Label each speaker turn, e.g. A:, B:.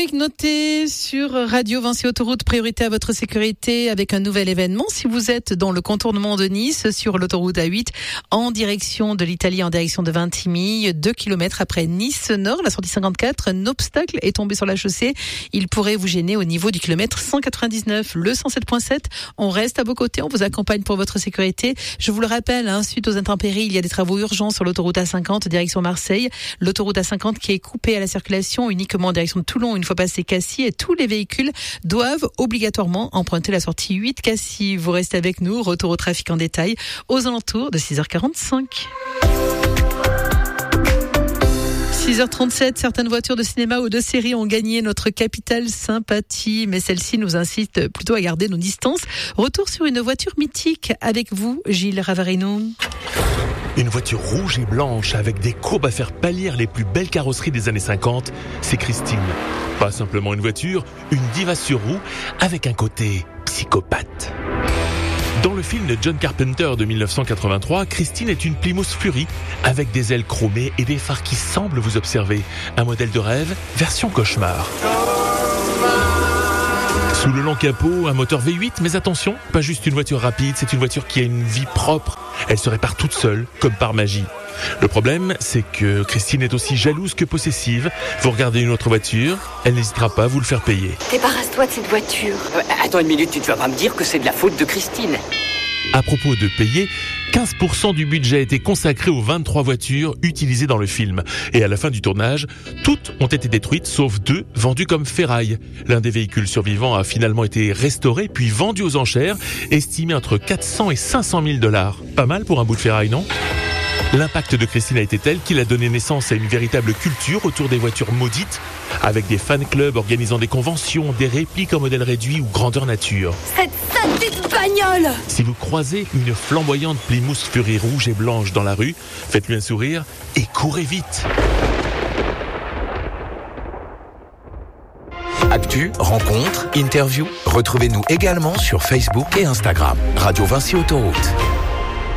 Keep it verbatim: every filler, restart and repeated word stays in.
A: Historique noté sur Radio Vinci Autoroute, priorité à votre sécurité avec un nouvel événement. Si vous êtes dans le contournement de Nice sur l'autoroute A huit en direction de l'Italie, en direction de Vintimille, deux kilomètres après Nice Nord, la sortie cinquante-quatre, un obstacle est tombé sur la chaussée. Il pourrait vous gêner au niveau du kilomètre cent quatre-vingt-dix-neuf. Le cent sept virgule sept, on reste à vos côtés, on vous accompagne pour votre sécurité. Je vous le rappelle, hein, suite aux intempéries, il y a des travaux urgents sur l'autoroute A cinquante, direction Marseille. L'autoroute A cinquante qui est coupée à la circulation uniquement en direction de Toulon une fois passé Cassis, et tous les véhicules doivent obligatoirement emprunter la sortie huit Cassis. Vous restez avec nous, retour au trafic en détail aux alentours de six heures quarante-cinq. six heures trente-sept, certaines voitures de cinéma ou de série ont gagné notre capitale sympathie, mais celle-ci nous incite plutôt à garder nos distances. Retour sur une voiture mythique avec vous, Gilles Ravarino.
B: Une voiture rouge et blanche avec des courbes à faire pâlir les plus belles carrosseries des années cinquante, c'est Christine. Pas simplement une voiture, une diva sur roue avec un côté psychopathe. Dans le film de John Carpenter de dix-neuf cent quatre-vingt-trois, Christine est une Plymouth Fury avec des ailes chromées et des phares qui semblent vous observer. Un modèle de rêve, version cauchemar. Sous le long capot, un moteur V huit, mais attention, pas juste une voiture rapide, c'est une voiture qui a une vie propre. Elle se répare toute seule, comme par magie. Le problème, c'est que Christine est aussi jalouse que possessive. Vous regardez une autre voiture, elle n'hésitera pas à vous le faire payer.
C: Débarrasse-toi de cette voiture.
D: Euh, attends une minute, tu ne vas pas me dire que c'est de la faute de Christine.
B: À propos de payer, quinze pour cent du budget a été consacré aux vingt-trois voitures utilisées dans le film. Et à la fin du tournage, toutes ont été détruites, sauf deux vendues comme ferraille. L'un des véhicules survivants a finalement été restauré, puis vendu aux enchères, estimé entre quatre cents et cinq cent mille dollars. Pas mal pour un bout de ferraille, non ? L'impact de Christine a été tel qu'il a donné naissance à une véritable culture autour des voitures maudites, avec des fan clubs organisant des conventions, des répliques en modèle réduit ou grandeur nature.
C: Cette saleté de bagnole!
B: Si vous croisez une flamboyante Plymouth Fury rouge et blanche dans la rue, faites-lui un sourire et courez vite.
E: Actu, rencontres, interviews, retrouvez-nous également sur Facebook et Instagram. Radio Vinci Autoroute.